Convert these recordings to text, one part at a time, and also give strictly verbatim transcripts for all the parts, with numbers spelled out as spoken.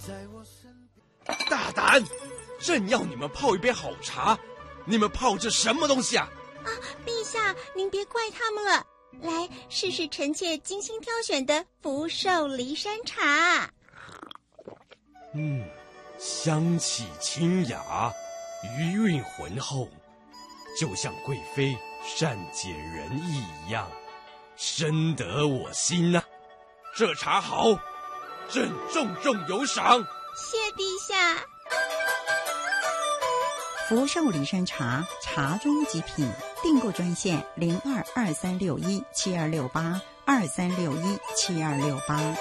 大胆！朕要你们泡一杯好茶，你们泡这什么东西啊？ 啊，陛下，您别怪他们了。来，试试臣妾精心挑选的福寿梨山茶。 嗯，香气清雅，余韵浑厚，就像贵妃善解人意一样，深得我心啊！这茶好，朕重重有赏。 谢陛下。 福寿梨山茶，茶中极品。订购专线零二二三六一七二六八二三六一七二六八。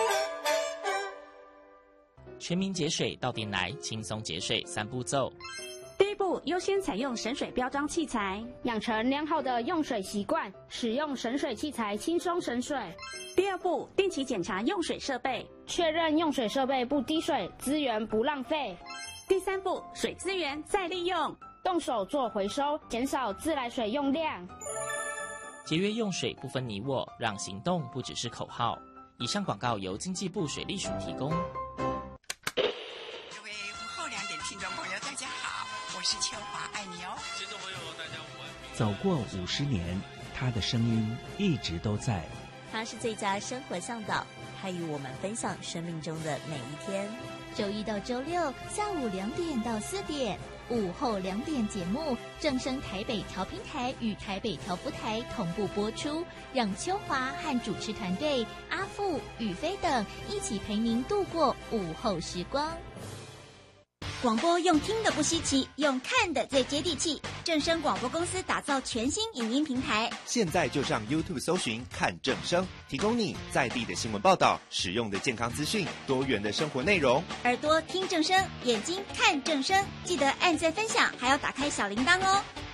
全民节水到店来，轻松节水三步骤。 第一步，优先采用省水标章器材， 养成良好的用水习惯，使用省水器材轻松省水。 第二步，定期检查用水设备， 确认用水设备不滴水，资源不浪费。 第三步，水资源再利用， 动手做回收，减少自来水用量。 节约用水不分你我，让行动不只是口号。以上广告由经济部水利署提供。 各位午后两点听众朋友，大家好，我是秋华，爱你哦。听众朋友，大家午安。 走过五十年，他的声音一直都在。 他是最佳生活向导，他与我们分享生命中的每一天。 周一到周六下午两点到四点，午后两点节目正声台北调频台与台北调布台同步播出，让秋华和主持团队阿富、宇飞等一起陪您度过午后时光。 广播用听的不稀奇，用看的最接地气。正声广播公司打造全新影音平台， 现在就上 YouTube 搜寻看正声，提供你在地的新闻报道、实用的健康资讯、多元的生活内容。 耳朵听正声，眼睛看正声，记得按赞分享，还要打开小铃铛哦。